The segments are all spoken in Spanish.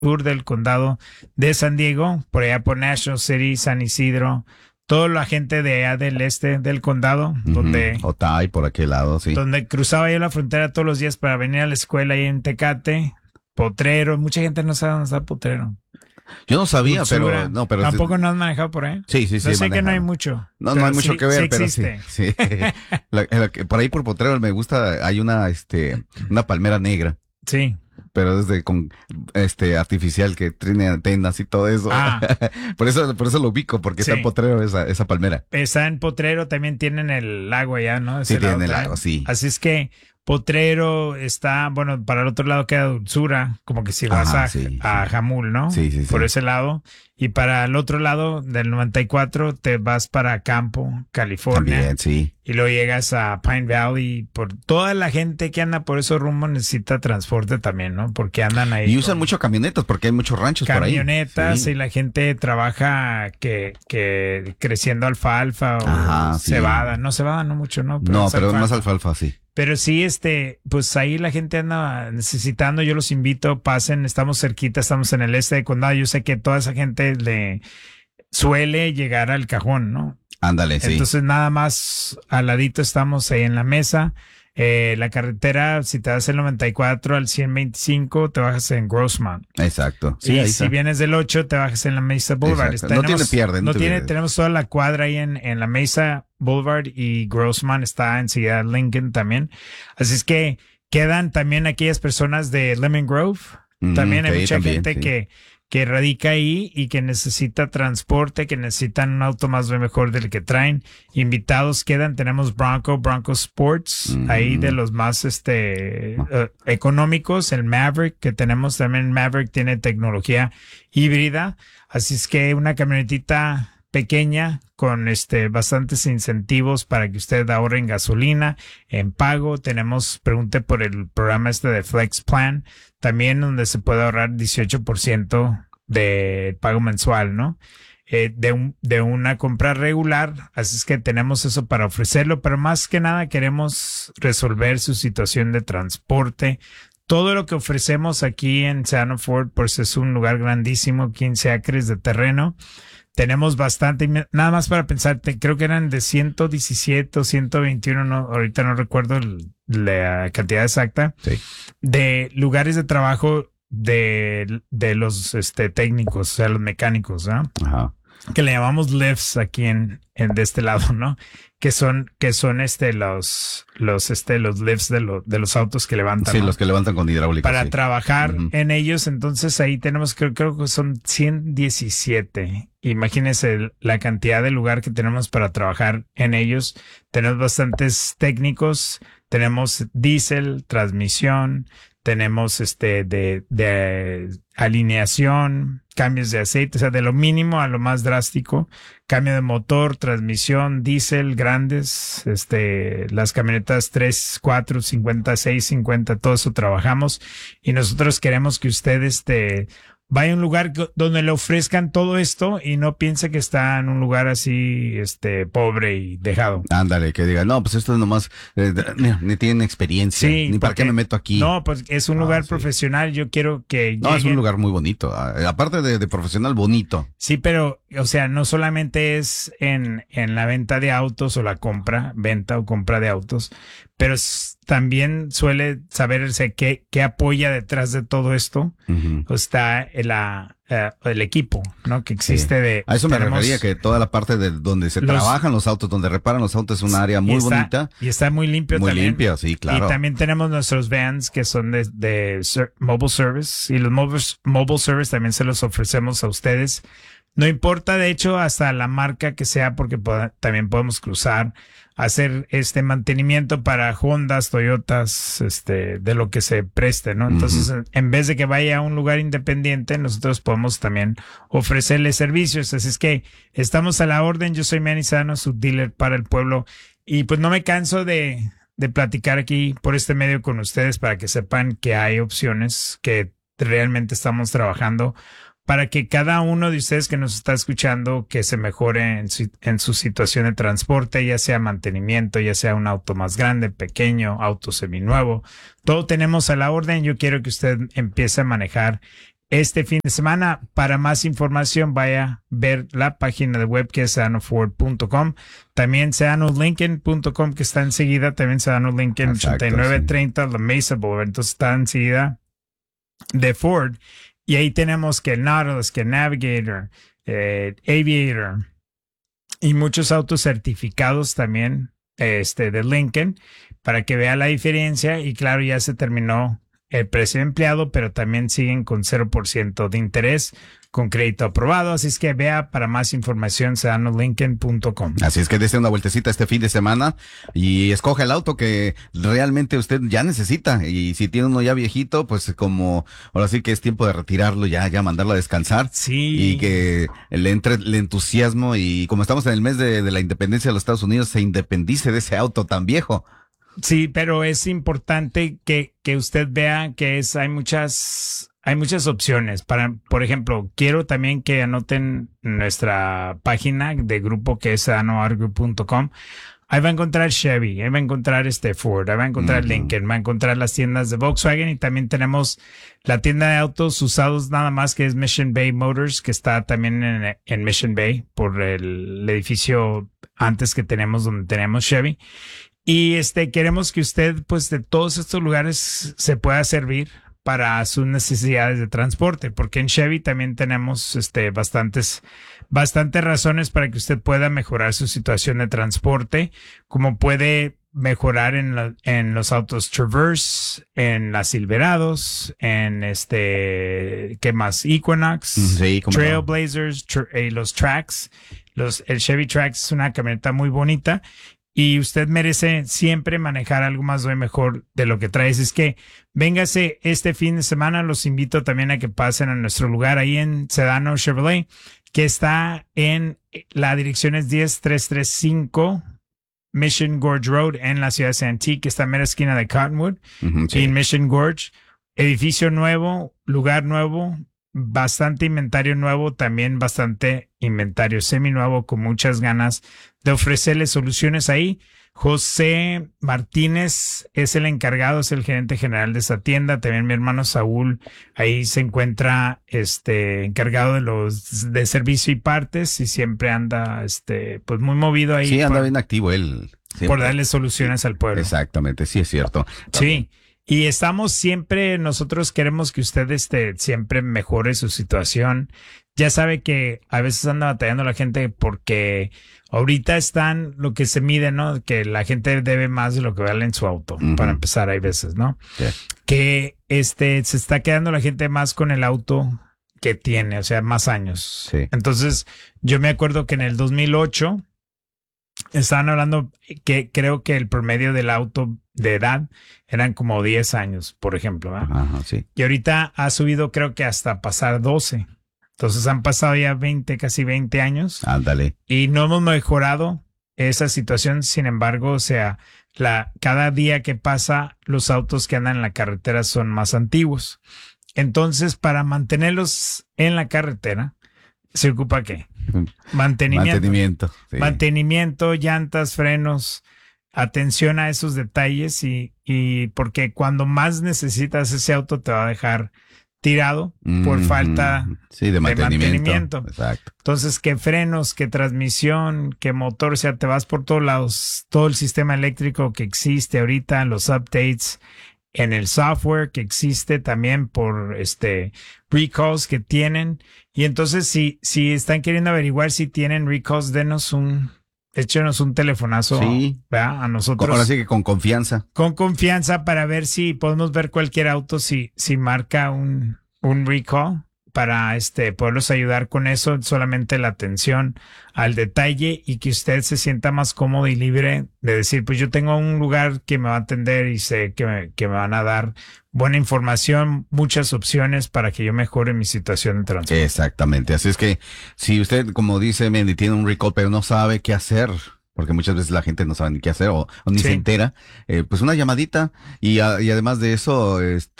sur del condado de San Diego, por allá por National City, San Isidro, toda la gente de allá del este del condado, donde Otay, por aquel lado, sí. donde cruzaba yo la frontera todos los días para venir a la escuela ahí en Tecate, Potrero. Mucha gente no sabe dónde está Potrero. Yo no sabía, Dulzura. pero ¿Tampoco no has manejado por ahí? Sí, Yo sé manejado. que no hay mucho. No pero hay mucho sí- que ver, sí pero sí. existe. Sí. Por ahí por Potrero me gusta, hay una palmera negra, Sí. pero es con artificial que tiene antenas y todo eso. Ah. Por eso lo ubico, porque está Sí. en Potrero esa palmera. Está en Potrero, también tienen el lago allá, ¿no? Sí, Ese lado tienen el también. lago, sí. Así es que Potrero está, bueno, para el otro lado queda Dulzura, como que si vas Ajá, a sí, Jamul, ¿no? Sí, sí, sí. Por ese lado. Y para el otro lado del 94 te vas para Campo, California. También, sí. Y luego llegas a Pine Valley. Por toda la gente que anda por esos rumbos necesita transporte también, ¿no? Porque andan ahí. Y usan con mucho camionetas porque hay muchos ranchos por ahí. camionetas Sí. y la gente trabaja que creciendo alfalfa o Ajá, sí. cebada. No, cebada no mucho, ¿no? No, es pero alfalfa. más alfalfa, sí. Pero sí, pues ahí la gente anda necesitando, yo los invito, pasen, estamos cerquita, estamos en el este de condado, yo sé que toda esa gente le suele llegar al cajón, ¿no? Ándale, sí. Entonces nada más al ladito estamos ahí en la mesa. La carretera, si te das el 94 al 125, te bajas en Grossmont. Exacto. Sí, Y ahí si está. vienes del 8, te bajas en la Mesa Boulevard. Exacto. No tiene pierde, no tiene pierde. Tenemos toda la cuadra ahí en la Mesa Boulevard y Grossmont está enseguida Lincoln también. Así es que quedan también aquellas personas de Lemon Grove. También hay sí, mucha también, gente sí. que radica ahí y que necesita transporte, que necesitan un auto más mejor del que traen. Invitados quedan, tenemos Bronco Sports, ahí de los más económicos, el Maverick, que tenemos también. Maverick tiene tecnología híbrida, así es que una camionetita pequeña con bastantes incentivos para que usted ahorre en gasolina, en pago. Pregunte por el programa de Flex Plan, también donde se puede ahorrar 18% de pago mensual, ¿no? De una compra regular, así es que tenemos eso para ofrecerlo, pero más que nada queremos resolver su situación de transporte. Todo lo que ofrecemos aquí en Seattle Ford, pues es un lugar grandísimo, 15 acres de terreno. Tenemos bastante, nada más para pensarte, creo que eran de 117 o 121, no, ahorita no recuerdo la cantidad exacta, Sí. de lugares de trabajo de los técnicos, o sea, los mecánicos, ¿no? Ajá. Que le llamamos lifts aquí de este lado, ¿no? Que son los lifts de los autos que levantan, Sí, ¿no? los que levantan con hidráulica. Para sí. trabajar Ujú. en ellos. Entonces ahí tenemos, creo que son 117. Imagínense la cantidad de lugar que tenemos para trabajar en ellos. Tenemos bastantes técnicos, tenemos diésel, transmisión, tenemos de alineación, cambios de aceite, o sea, de lo mínimo a lo más drástico, cambio de motor, transmisión, diésel, grandes, las camionetas 3, 4, 50, 6, 50, todo eso trabajamos y nosotros queremos que usted vaya a un lugar donde le ofrezcan todo esto y no piense que está en un lugar así, pobre y dejado. Ándale, que diga, no, pues esto es nomás, mira, ni tienen experiencia, Sí, ni para qué porque- me meto aquí. No, pues es un lugar sí. profesional. Yo quiero que No, es un lleguen. lugar muy bonito. Aparte de profesional, bonito. Sí, pero, o sea, no solamente es en la venta de autos o la venta o compra de autos, pero también suele saberse qué apoya detrás de todo esto. Ujú. Está el equipo, ¿no? Que existe A eso me tenemos- refería, que toda la parte de donde se Los- trabajan los autos, donde reparan los autos, es un área muy bonita. Y está muy limpio Muy también. limpio, sí, claro. Y también tenemos nuestros vans que son de mobile service. Y los mobile service también se los ofrecemos a ustedes. No importa, de hecho, hasta la marca que sea, porque también podemos cruzar, hacer mantenimiento para Hondas, Toyotas, de lo que se preste, ¿no? Entonces, en vez de que vaya a un lugar independiente, nosotros podemos también ofrecerle servicios. Así es que estamos a la orden. Yo soy Manny Sano, su dealer para el pueblo. Y pues no me canso de platicar aquí por este medio con ustedes para que sepan que hay opciones, que realmente estamos trabajando para que cada uno de ustedes que nos está escuchando que se mejore en su situación de transporte, ya sea mantenimiento, ya sea un auto más grande, pequeño, auto seminuevo. Todo tenemos a la orden. Yo quiero que usted empiece a manejar este fin de semana. Para más información, vaya a ver la página de web que es sedanoFord.com. También sedanolincoln.com, que está enseguida. También Sedano Lincoln, Exacto, 8930 La Mesa Boulevard. Entonces está enseguida de Ford. Y ahí tenemos que el Nautilus, que el Navigator, Aviator y muchos autos certificados también de Lincoln, para que vea la diferencia. Y claro, ya se terminó el precio de empleado, pero también siguen con 0% de interés, con crédito aprobado. Así es que vea para más información sedanolincoln.com. Así es que dése una vueltecita este fin de semana y escoja el auto que realmente usted ya necesita. Y si tiene uno ya viejito, pues como ahora sí que es tiempo de retirarlo, ya mandarlo a descansar. Sí. Y que le entre el entusiasmo, y como estamos en el mes de la independencia de los Estados Unidos, se independice de ese auto tan viejo. Sí, pero es importante que usted vea que hay muchas opciones. Por ejemplo, quiero también que anoten nuestra página de grupo, que es sedanoargroup.com. Ahí va a encontrar Chevy, ahí va a encontrar Ford, ahí va a encontrar Lincoln, va a encontrar las tiendas de Volkswagen, y también tenemos la tienda de autos usados nada más, que es Mission Bay Motors, que está también en Mission Bay, por el edificio antes que tenemos donde tenemos Chevy. Y queremos que usted, pues, de todos estos lugares se pueda servir para sus necesidades de transporte, porque en Chevy también tenemos bastantes razones para que usted pueda mejorar su situación de transporte, como puede mejorar en los autos Traverse, en las Silverados, en ¿qué más? Equinox, Sí, cómo no. Trailblazers, los Trax. El Chevy Trax es una camioneta muy bonita. Y usted merece siempre manejar algo más o mejor de lo que traes. Es que véngase este fin de semana. Los invito también a que pasen a nuestro lugar ahí en Sedano Chevrolet, que está en la dirección es 10335 Mission Gorge Road en la ciudad de Santee, que está en mera esquina de Cottonwood. Sí. Y en Mission Gorge, edificio nuevo, lugar nuevo, bastante inventario nuevo, también bastante inventario seminuevo, con muchas ganas de ofrecerle soluciones ahí. José Martínez es el encargado, es el gerente general de esa tienda. También mi hermano Saúl ahí se encuentra encargado de servicio y partes, y siempre anda pues muy movido ahí. Sí, anda bien activo él. Siempre. Por darle soluciones al pueblo. Exactamente, sí es cierto. Sí. Y nosotros queremos que usted siempre mejore su situación. Ya sabe que a veces anda batallando la gente porque ahorita están lo que se mide, ¿no? Que la gente debe más de lo que vale en su auto. Para empezar, hay veces, ¿no? Sí. Que se está quedando la gente más con el auto que tiene, o sea, más años. Sí. Entonces, yo me acuerdo que en el 2008 estaban hablando que creo que el promedio del auto de edad eran como 10 años, por ejemplo, ¿verdad? Ajá, sí. Y ahorita ha subido, creo que hasta pasar 12. Entonces han pasado ya casi 20 años. Ándale. Y no hemos mejorado esa situación. Sin embargo, o sea, cada día que pasa, los autos que andan en la carretera son más antiguos. Entonces, para mantenerlos en la carretera, ¿se ocupa qué? Mantenimiento. Sí. Mantenimiento, llantas, frenos, atención a esos detalles, y porque cuando más necesitas ese auto te va a dejar tirado por falta de mantenimiento. Exacto. Entonces, que frenos, que transmisión, que motor, o sea, te vas por todos lados. Todo el sistema eléctrico que existe ahorita, los updates en el software que existe también por recalls que tienen. Y entonces, si están queriendo averiguar si tienen recalls, échenos un telefonazo, sí, ¿verdad? A nosotros. Ahora sí que con confianza. Con confianza, para ver si podemos ver cualquier auto, si marca un recall, para poderlos ayudar con eso. Solamente la atención al detalle, y que usted se sienta más cómodo y libre de decir, pues yo tengo un lugar que me va a atender y sé que me van a dar buena información, muchas opciones para que yo mejore mi situación de transporte. Exactamente. Así es que si usted, como dice Mendy, tiene un recall pero no sabe qué hacer, porque muchas veces la gente no sabe ni qué hacer o ni se entera, pues una llamadita, y además de eso,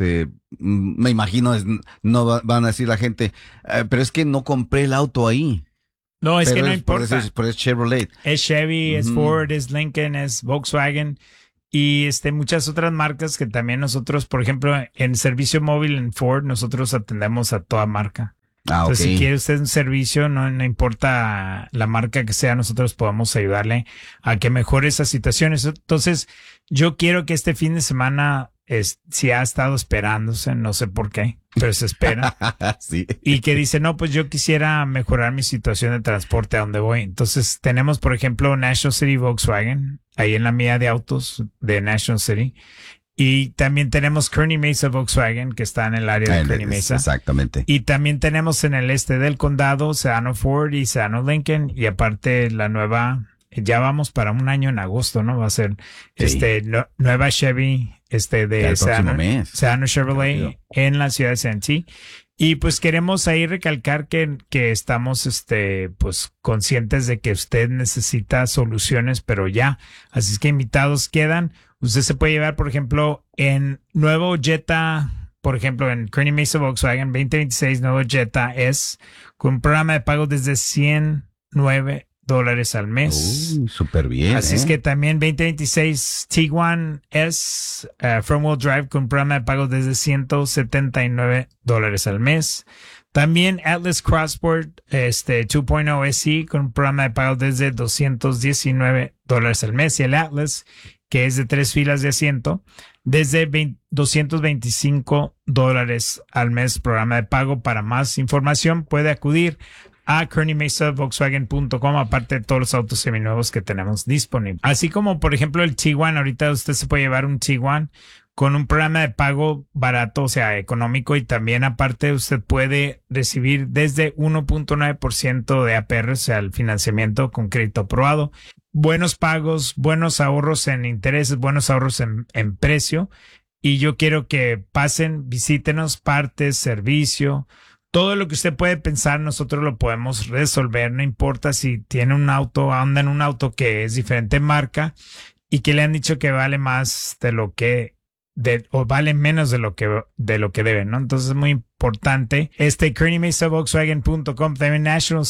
me imagino, van a decir la gente, pero es que no compré el auto ahí. No, es que no importa. Pero es Chevrolet. Es Chevy, es Ford, es Lincoln, es Volkswagen. y muchas otras marcas que también nosotros, por ejemplo, en servicio móvil en Ford, nosotros atendemos a toda marca. Entonces, si quiere usted un servicio, no importa la marca que sea, nosotros podemos ayudarle a que mejore esas situaciones. Entonces, yo quiero que este fin de semana, si ha estado esperándose, no sé por qué, pero se espera. Sí. Y que dice, no, pues yo quisiera mejorar mi situación de transporte a donde voy. Entonces, tenemos, por ejemplo, National City Volkswagen, ahí en la mía de autos de National City. Y también tenemos Kearney Mesa Volkswagen, que está en el área de Kearney Mesa. Exactamente. Y también tenemos en el este del condado Sedano Ford y Sedano Lincoln. Y aparte la nueva, ya vamos para un año en agosto, ¿no? Va a ser nueva Chevy de Sedano Chevrolet en la ciudad de Santee. Y pues queremos ahí recalcar que estamos pues conscientes de que usted necesita soluciones, pero ya. Así es que invitados quedan. Usted se puede llevar, por ejemplo, en nuevo Jetta, por ejemplo, en Kearney Mesa Volkswagen 2026, nuevo Jetta S, con un programa de pago desde $109 al mes. Súper bien. Así es que también 2026 Tiguan S, Front Wheel Drive, con un programa de pago desde $179 al mes. También Atlas Crossport 2.0 SE, con un programa de pago desde $219 al mes. Y el Atlas, que es de 3 filas de asiento, desde $225 al mes, programa de pago. Para más información puede acudir a KearneyMesaVolkswagen.com, aparte de todos los autos seminuevos que tenemos disponibles. Así como, por ejemplo, el Tiguan. Ahorita usted se puede llevar un Tiguan con un programa de pago barato, o sea, económico, y también aparte usted puede recibir desde 1.9% de APR, o sea, el financiamiento con crédito aprobado. Buenos pagos, buenos ahorros en intereses, buenos ahorros en precio. Y yo quiero que pasen, visítenos, partes, servicio, todo lo que usted puede pensar, nosotros lo podemos resolver. No importa si tiene un auto, anda en un auto que es diferente marca y que le han dicho que vale más de lo que o vale menos de lo que deben, ¿no? Entonces es muy importante. KearneyMesaVolkswagen.com, también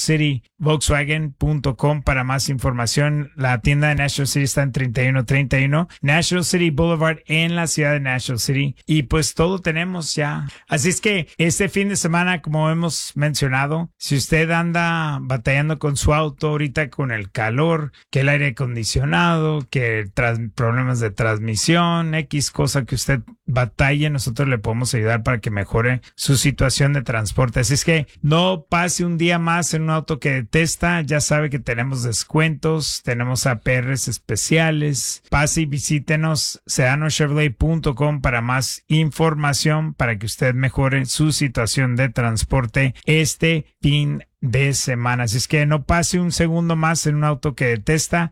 NationalCityVolkswagen.com para más información. La tienda de National City está en 3131 National City Boulevard en la ciudad de National City. Y pues todo tenemos ya. Así es que este fin de semana, como hemos mencionado, si usted anda batallando con su auto ahorita con el calor, que el aire acondicionado, que problemas de transmisión, X cosa que usted batalle, nosotros le podemos ayudar para que mejore su situación de transporte. Así es que no pase un día más en un auto que detesta. Ya sabe que tenemos descuentos, tenemos APRs especiales. Pase y visítenos sedanochevrolet.com para más información, para que usted mejore su situación de transporte este fin de semana. Así es que no pase un segundo más en un auto que detesta.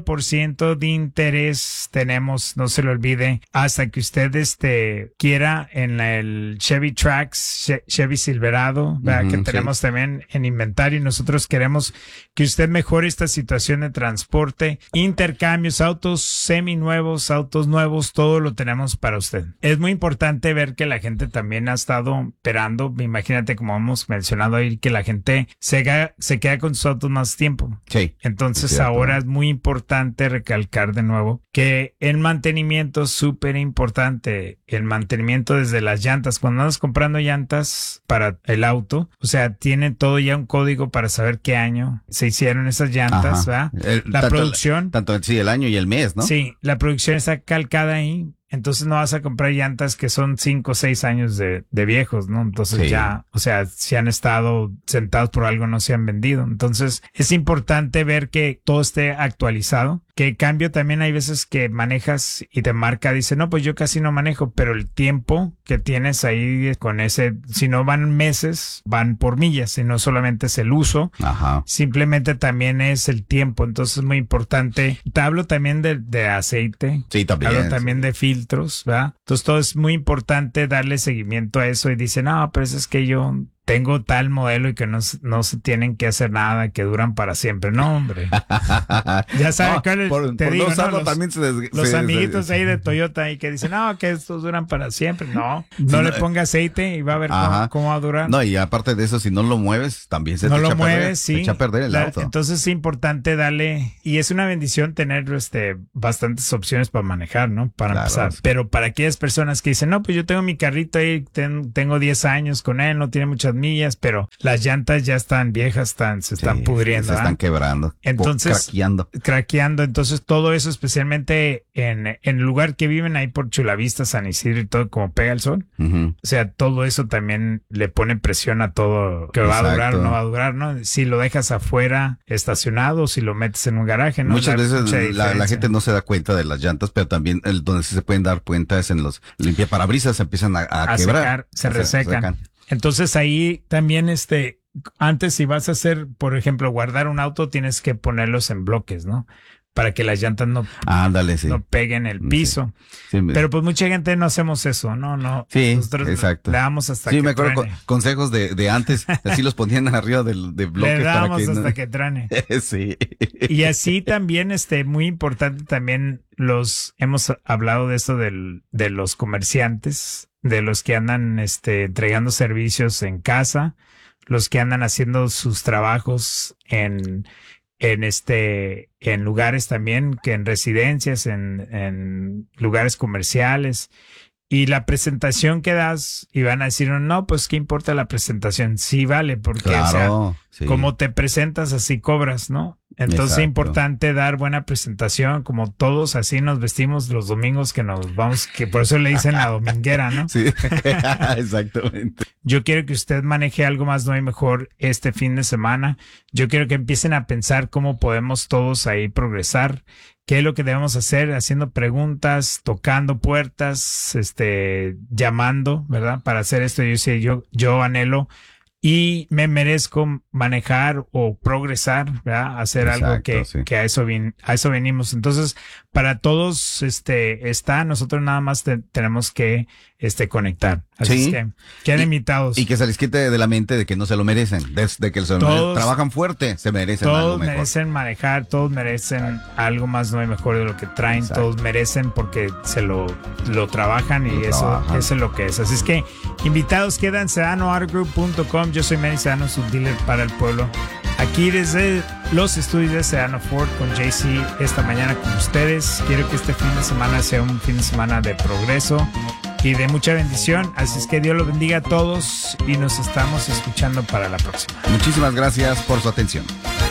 0% de interés tenemos, no se lo olvide, hasta que usted quiera, en el Chevy Trax, Chevy Silverado, que tenemos también en inventario. Y nosotros queremos que usted mejore esta situación de transporte. Intercambios, autos seminuevos, autos nuevos, todo lo tenemos para usted. Es muy importante ver que la gente también ha estado esperando. Imagínate, como hemos mencionado ahí, que la gente se queda con sus autos más tiempo. Sí. Entonces ahora es muy importante recalcar de nuevo que el mantenimiento es súper importante. El mantenimiento desde las llantas. Cuando andas comprando llantas para el auto, o sea, tiene todo ya un código para saber qué año se hicieron esas llantas, ¿verdad? Producción. El año y el mes, ¿no? Sí, la producción está calcada ahí. Entonces no vas a comprar llantas que son 5 o 6 años de viejos, ¿no? Entonces ya, o sea, si han estado sentados por algo, no se han vendido. Entonces es importante ver que todo esté actualizado. Que cambio también hay veces que manejas y te marca, dice, no, pues yo casi no manejo, pero el tiempo que tienes ahí con ese, si no van meses, van por millas, y no solamente es el uso, simplemente también es el tiempo. Entonces es muy importante. Te hablo también de aceite. Sí, también. Hablo también de filtros, ¿verdad? Entonces todo es muy importante darle seguimiento a eso y dice, no, pero eso es que yo tengo tal modelo y que no se tienen que hacer nada, que duran para siempre. No, hombre. Ya sabes cuál es, te digo, ¿no? Los amiguitos ahí de Toyota ahí que dicen, no, que estos duran para siempre. No le ponga aceite y va a ver cómo va a durar. No, y aparte de eso, si no lo mueves, también se te echa a perder. Sí. Se echa a perder el auto. Entonces es importante darle, y es una bendición tener bastantes opciones para manejar, ¿no? Para empezar. Sí. Pero para aquellas personas que dicen, no, pues yo tengo mi carrito ahí, tengo 10 años con él, no tiene muchas millas, pero las llantas ya están viejas, se están pudriendo. Se están quebrando. Entonces, craqueando. Entonces todo eso, especialmente en el lugar que viven ahí por Chulavista, San Isidro y todo, como pega el sol. O sea, todo eso también le pone presión a todo, que va a durar o no va a durar, ¿no? Si lo dejas afuera estacionado, si lo metes en un garaje, ¿no? Muchas veces la gente no se da cuenta de las llantas, pero también donde sí se pueden dar cuenta es en los limpiaparabrisas, se empiezan a quebrar. Se resecan. Entonces ahí también antes si vas a hacer, por ejemplo, guardar un auto, tienes que ponerlos en bloques, ¿no? Para que las llantas no peguen el piso. Sí, pero pues mucha gente no hacemos eso, ¿no? Sí, nosotros exacto. le damos hasta que me acuerdo consejos de antes, así los ponían arriba de bloques. Le damos hasta que trane. Sí. Y así también, muy importante también hemos hablado de eso de los comerciantes, de los que andan, entregando servicios en casa, los que andan haciendo sus trabajos en lugares también, que en residencias, en lugares comerciales, y la presentación que das, y van a decir, no, pues qué importa la presentación, sí vale, porque como te presentas, así cobras, ¿no? Entonces es importante dar buena presentación, como todos así nos vestimos los domingos que nos vamos, que por eso le dicen la dominguera, ¿no? Sí, exactamente. Yo quiero que usted maneje algo más nuevo y mejor este fin de semana. Yo quiero que empiecen a pensar cómo podemos todos ahí progresar, qué es lo que debemos hacer, haciendo preguntas, tocando puertas, llamando, ¿verdad? Para hacer esto, yo anhelo y me merezco manejar o progresar, ¿verdad? Hacer algo que a eso venimos. Entonces, para todos nosotros nada más tenemos que conectar. Así que queden invitados. Y que se les quite de la mente de que no se lo merecen, de que trabajan fuerte, se merecen algo mejor. Todos merecen manejar, todos merecen algo más nuevo y mejor de lo que traen. Exacto. Todos merecen porque se lo trabajan y eso es lo que es. Así es que invitados quedan, sedanoautogroup.com. Yo soy Manny Sedano, su dealer para el pueblo. Aquí desde los estudios de Sedano Ford con JC esta mañana con ustedes. Quiero que este fin de semana sea un fin de semana de progreso y de mucha bendición. Así es que Dios los bendiga a todos y nos estamos escuchando para la próxima. Muchísimas gracias por su atención.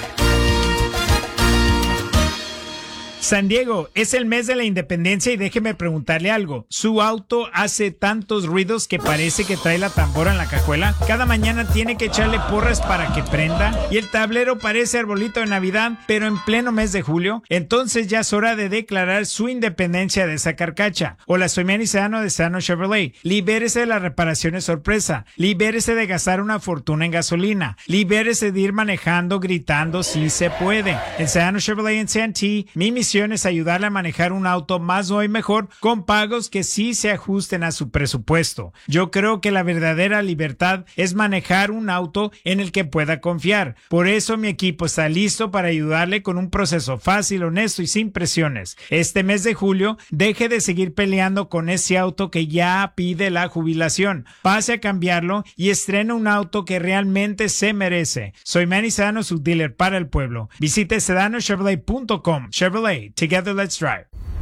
San Diego, es el mes de la independencia y déjeme preguntarle algo. ¿Su auto hace tantos ruidos que parece que trae la tambora en la cajuela? Cada mañana tiene que echarle porras para que prenda y el tablero parece arbolito de Navidad, pero en pleno mes de julio. Entonces ya es hora de declarar su independencia de esa carcacha. Hola, soy Manny Sedano de Sedano Chevrolet. Libérese de las reparaciones sorpresa. Libérese de gastar una fortuna en gasolina. Libérese de ir manejando gritando si se puede. En Sedano Chevrolet en Santee, mi misión es ayudarle a manejar un auto más nuevo y mejor con pagos que sí se ajusten a su presupuesto. Yo creo que la verdadera libertad es manejar un auto en el que pueda confiar. Por eso mi equipo está listo para ayudarle con un proceso fácil, honesto y sin presiones. Este mes de julio, deje de seguir peleando con ese auto que ya pide la jubilación. Pase a cambiarlo y estrene un auto que realmente se merece. Soy Manny Sedano, su dealer para el pueblo. Visite sedanochevrolet.com. Chevrolet. Together let's drive.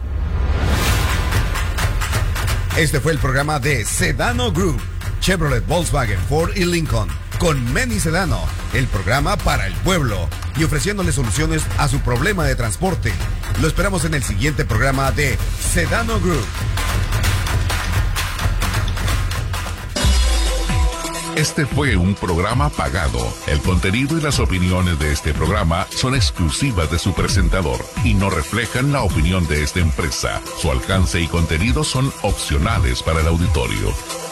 Este fue el programa de Sedano Group, Chevrolet, Volkswagen, Ford y Lincoln, con Manny Sedano, el programa para el pueblo, y ofreciéndole soluciones a su problema de transporte. Lo esperamos en el siguiente programa de Sedano Group. Este fue un programa pagado. El contenido y las opiniones de este programa son exclusivas de su presentador y no reflejan la opinión de esta empresa. Su alcance y contenido son opcionales para el auditorio.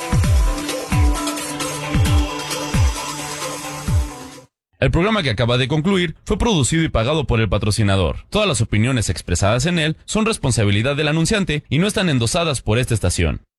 El programa que acaba de concluir fue producido y pagado por el patrocinador. Todas las opiniones expresadas en él son responsabilidad del anunciante y no están endosadas por esta estación.